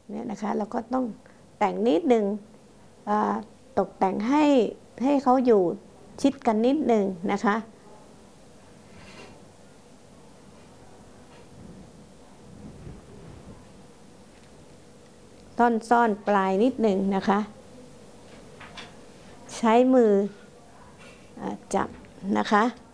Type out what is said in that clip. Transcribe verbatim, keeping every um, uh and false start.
เนี่ยนะคะเราก็ต้องแต่งนิดนึงตกแต่งให้ให้เขาอยู่ชิดกันนิดนึงนะคะต้นซ่อนปลายนิดนึงนะคะใช้มือจับนะคะ